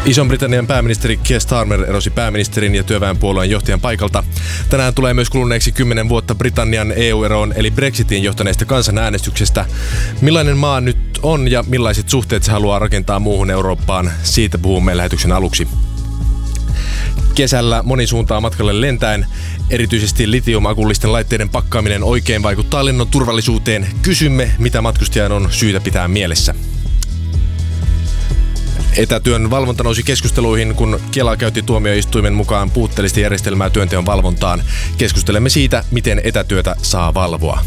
Ison-Britannian pääministeri Keir Starmer erosi pääministerin ja työväenpuolueen johtajan paikalta. Tänään tulee myös kuluneeksi 10 vuotta Britannian EU-eroon eli Brexitiin johtaneesta kansanäänestyksestä. Millainen maa nyt on ja millaiset suhteet se haluaa rakentaa muuhun Eurooppaan? Siitä puhumme lähetyksen aluksi. Kesällä moni suuntaa matkalle lentäen. Erityisesti litiumakullisten laitteiden pakkaaminen oikein vaikuttaa lennon turvallisuuteen. Kysymme, mitä matkustajan on syytä pitää mielessä. Etätyön valvonta nousi keskusteluihin, kun Kela käytti tuomioistuimen mukaan puutteellista järjestelmää työnteon valvontaan. Keskustelemme siitä, miten etätyötä saa valvoa.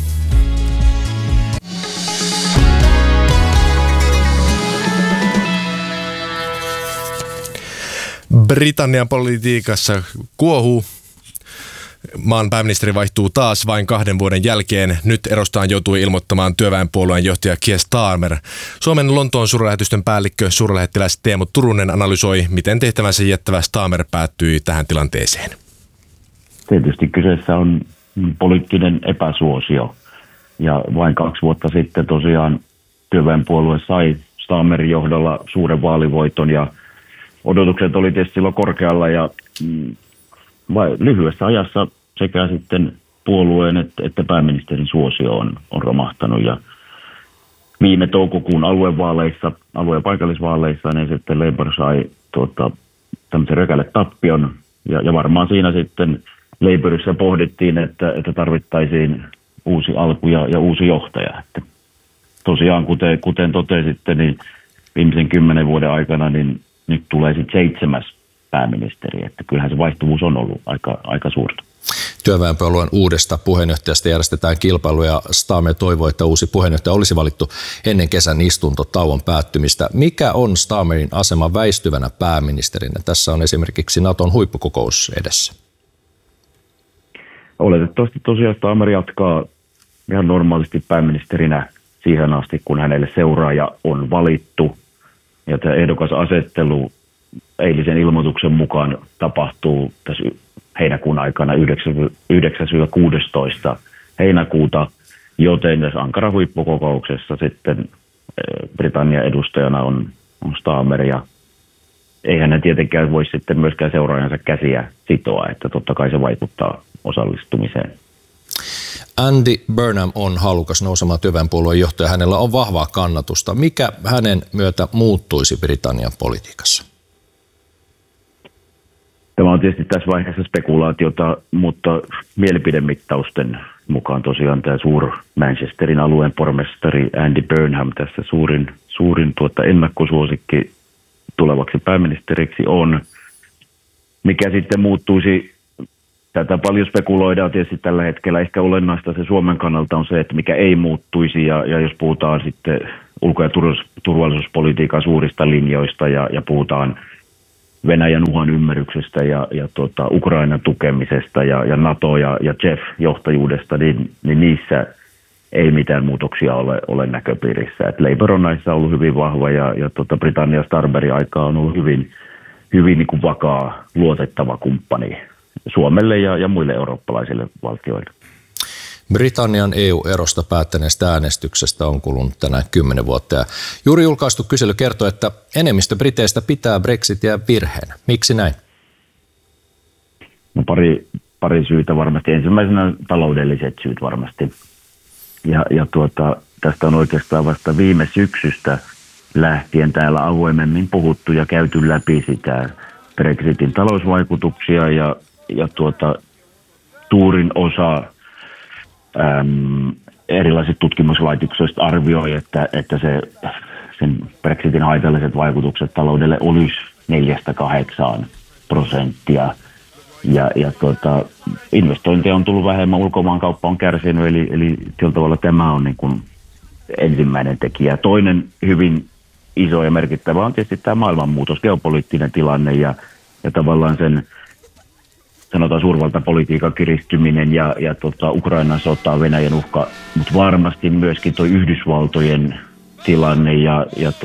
Britannian politiikassa kuohuu. Maan pääministeri vaihtuu taas vain 2 vuoden jälkeen. Nyt erostaan joutui ilmoittamaan työväenpuolueen johtaja Keir Starmer. Suomen Lontoon suurlähetystön päällikkö suurlähettiläs Teemu Turunen analysoi, miten tehtävänsä jättävä Starmer päättyi tähän tilanteeseen. Tietysti kyseessä on poliittinen epäsuosio. Ja vain 2 vuotta sitten tosiaan työväenpuolue sai Starmerin johdolla suuren vaalivoiton ja odotukset oli tietysti silloin korkealla ja lyhyessä ajassa sekä sitten puolueen että pääministerin suosio on romahtanut. Ja viime toukokuun alue- ja paikallisvaaleissa niin sitten Labour sai tämmöisen rökälle tappion. Ja varmaan siinä sitten Labourissa pohdittiin, että tarvittaisiin uusi alku ja uusi johtaja. Että tosiaan, kuten totesitte, niin viimeisen 10 vuoden aikana niin nyt tulee sitten 7. pääministeri, että kyllähän se vaihtuvuus on ollut aika suurta. Työväenpuolueen uudesta puheenjohtajasta järjestetään kilpailu ja Starmer toivoo, että uusi puheenjohtaja olisi valittu ennen kesän istuntotauon päättymistä. Mikä on Starmerin asema väistyvänä pääministerinä? Tässä on esimerkiksi Naton huippukokous edessä. Oletettavasti tosiaan Starmer jatkaa ihan normaalisti pääministerinä siihen asti, kun hänelle seuraaja on valittu. Ja tämä ehdokasasettelu eilisen ilmoituksen mukaan tapahtuu tässä heinäkuun aikana 9-16 heinäkuuta, joten tässä Ankaran huippukokouksessa sitten Britannian edustajana on Starmer ja eihän hän tietenkään voi sitten myöskään seuraajansa käsiä sitoa, että totta kai se vaikuttaa osallistumiseen. Andy Burnham on halukas nousemaan työväenpuolueen johtaja. Hänellä on vahvaa kannatusta. Mikä hänen myötä muuttuisi Britannian politiikassa? Tämä on tietysti tässä vaiheessa spekulaatiota, mutta mielipidemittausten mukaan tosiaan tämä Manchesterin alueen pormestari Andy Burnham tässä suurin ennakkosuosikki tulevaksi pääministeriksi on. Mikä sitten muuttuisi? Tätä paljon spekuloidaan tietysti tällä hetkellä. Ehkä olennaista se Suomen kannalta on se, että mikä ei muuttuisi. Ja jos puhutaan sitten ulko- ja turvallisuuspolitiikan suurista linjoista ja puhutaan Venäjän uhan ymmärryksestä ja Ukrainan tukemisesta ja NATO ja JEF-johtajuudesta, niin niissä ei mitään muutoksia ole näköpiirissä. Et Labour on näissä ollut hyvin vahva ja Britannian Starmerin aikaa on ollut hyvin niin kuin vakaa, luotettava kumppani Suomelle ja muille eurooppalaisille valtioille. Britannian EU-erosta päättäneestä äänestyksestä on kulunut tänään 10 vuotta. Ja juuri julkaistu kysely kertoo, että enemmistö briteistä pitää Brexitia virheenä. Miksi näin? No pari syytä varmasti. Ensimmäisenä taloudelliset syyt varmasti. Ja tästä on oikeastaan vasta viime syksystä lähtien täällä avoimemmin puhuttu ja käyty läpi sitä Brexitin talousvaikutuksia ja suurin osa erilaiset tutkimuslaitokset arvioi, että sen Brexitin haitalliset vaikutukset taloudelle olisi 4-8%. Ja investointeja on tullut vähemmän, ulkomaankauppa on kärsinyt, eli sillä tavalla tämä on niin kuin ensimmäinen tekijä. Toinen hyvin iso ja merkittävä on tietysti tämä maailmanmuutos, geopoliittinen tilanne ja tavallaan sen sanotaan suurvaltapolitiikan kiristyminen ja Ukrainan sota, Venäjän uhka, mutta varmasti myöskin tuo Yhdysvaltojen tilanne ja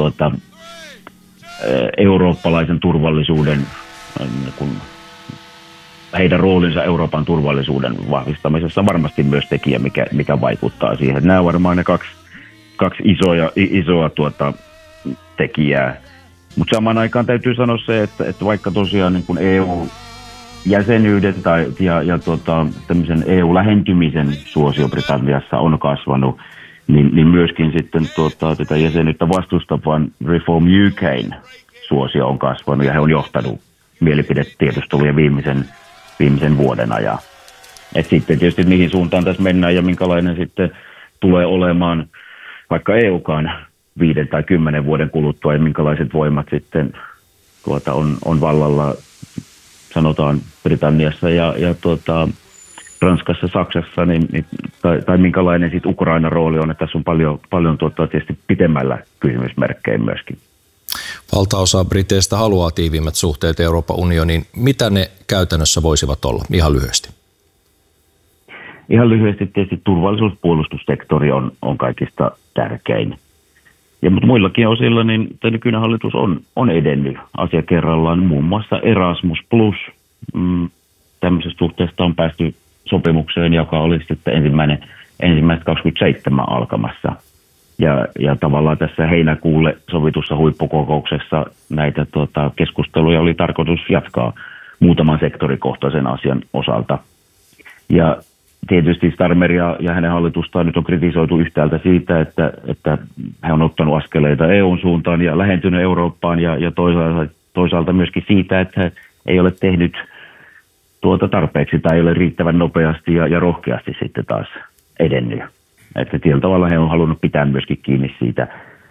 eurooppalaisen turvallisuuden, kun heidän roolinsa Euroopan turvallisuuden vahvistamisessa on varmasti myös tekijä, mikä vaikuttaa siihen. Nämä ovat varmaan ne kaksi isoa tekijää. Mutta samaan aikaan täytyy sanoa se, että vaikka tosiaan niin kuin EU-jäsenyyden ja tämmöisen EU-lähentymisen suosio Britanniassa on kasvanut, niin myöskin sitten tätä jäsenyyttä vastustavan Reform UK:n suosio on kasvanut ja he on johtanut mielipidetiedusteluja viimeisen vuoden ajan. Et sitten tietysti mihin suuntaan tässä mennään ja minkälainen sitten tulee olemaan vaikka EUkaan 5 tai 10 vuoden kuluttua ja minkälaiset voimat sitten on vallalla, sanotaan Britanniassa ja Ranskassa, Saksassa, tai minkälainen sitten Ukrainan rooli on, että tässä on paljon tietysti pitemmällä kysymysmerkkejä myöskin. Valtaosa briteistä haluaa tiiviimmät suhteet Euroopan unioniin. Mitä ne käytännössä voisivat olla? Ihan lyhyesti. Ihan lyhyesti tietysti turvallisuuspuolustussektori on kaikista tärkein. Mutta muillakin osilla niin nykyinen hallitus on edennyt asia kerrallaan. Muun muassa Erasmus Plus. Tämmöisestä suhteesta on päästy sopimukseen, joka olisi sitten ensimmäistä 27 alkamassa. Ja tavallaan tässä heinäkuulle sovitussa huippukokouksessa näitä keskusteluja oli tarkoitus jatkaa muutaman sektorikohtaisen asian osalta. Ja tietysti Starmer ja hänen hallitustaan nyt on kritisoitu yhtäältä siitä, että he on ottanut askeleita EUn suuntaan ja lähentynyt Eurooppaan ja toisaalta myöskin siitä, että he ei ole tehnyt tarpeeksi tai ei ole riittävän nopeasti ja rohkeasti sitten taas edennyt. Että tietyllä tavalla he on halunnut pitää myöskin kiinni siitä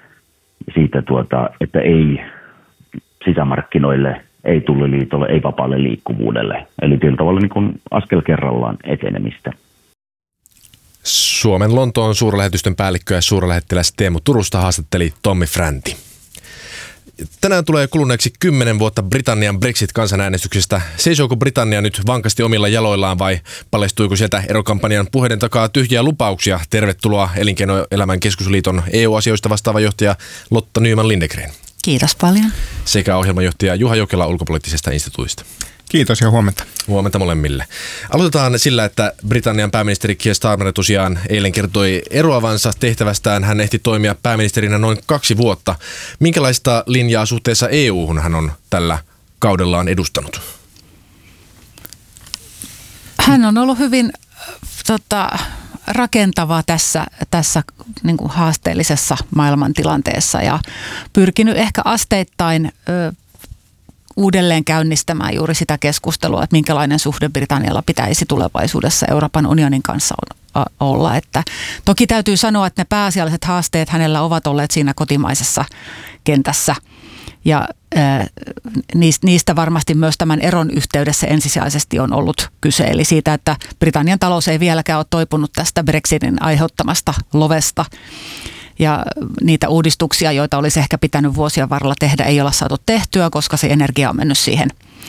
että ei sisämarkkinoille, ei tulliliitolle, ei vapaalle liikkuvuudelle. Eli tietyllä tavalla niin kuin askel kerrallaan etenemistä. Suomen Lontoon suurlähetystön päällikkö ja suurlähettiläs Teemu Turusta haastatteli Tommi Fränti. Tänään tulee kuluneeksi 10 vuotta Britannian Brexit-kansanäänestyksestä. Seisooko Britannia nyt vankasti omilla jaloillaan vai paljastuiko sieltä erokampanjan puheiden takaa tyhjiä lupauksia? Tervetuloa Elinkeinoelämän keskusliiton EU-asioista vastaava johtaja Lotta Nyman-Lindegren. Kiitos paljon. Sekä ohjelmanjohtaja Juha Jokela ulkopoliittisesta instituutista. Kiitos ja huomenta. Huomenta molemmille. Aloitetaan sillä, että Britannian pääministeri Keir Starmer tosiaan eilen kertoi eroavansa tehtävästään. Hän ehti toimia pääministerinä noin 2 vuotta. Minkälaista linjaa suhteessa EU:hun hän on tällä kaudellaan edustanut? Hän on ollut hyvin rakentava tässä niin kuin haasteellisessa maailmantilanteessa ja pyrkinyt ehkä asteittain uudelleen käynnistämään juuri sitä keskustelua, että minkälainen suhde Britannialla pitäisi tulevaisuudessa Euroopan unionin kanssa olla. Että toki täytyy sanoa, että ne pääasialliset haasteet hänellä ovat olleet siinä kotimaisessa kentässä ja niistä varmasti myös tämän eron yhteydessä ensisijaisesti on ollut kyse. Eli siitä, että Britannian talous ei vieläkään ole toipunut tästä Brexitin aiheuttamasta lovesta. Ja niitä uudistuksia, joita olisi ehkä pitänyt vuosien varrella tehdä, ei olla saatu tehtyä, koska se energia on mennyt siihen